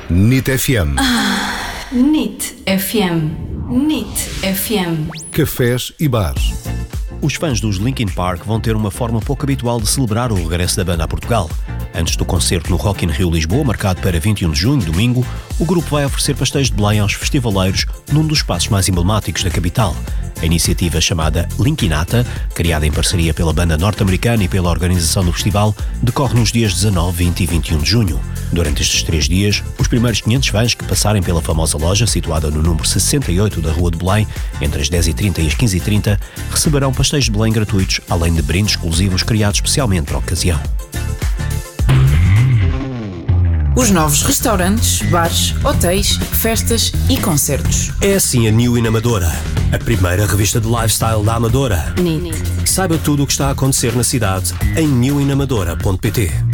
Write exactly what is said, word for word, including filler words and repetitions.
N I T F M. Ah, N I T F M. N I T F M. Cafés e bares. Os fãs dos Linkin Park vão ter uma forma pouco habitual de celebrar o regresso da banda a Portugal. Antes do concerto no Rock in Rio Lisboa, marcado para vinte e um de junho, domingo, o grupo vai oferecer pastéis de Belém aos festivaleiros num dos espaços mais emblemáticos da capital. A iniciativa chamada Linkinata, criada em parceria pela banda norte-americana e pela organização do festival, decorre nos dias dezanove, vinte e vinte e um de junho. Durante estes três dias, os primeiros quinhentos fãs que passarem pela famosa loja, situada no número sessenta e oito da Rua de Belém, entre as dez e trinta e as quinze e trinta, receberão pastéis de Belém gratuitos, além de brindes exclusivos criados especialmente para a ocasião. Os novos restaurantes, bares, hotéis, festas e concertos. É assim a New In Amadora, a primeira revista de lifestyle da Amadora. N I T. Saiba tudo o que está a acontecer na cidade em new in amadora ponto p t.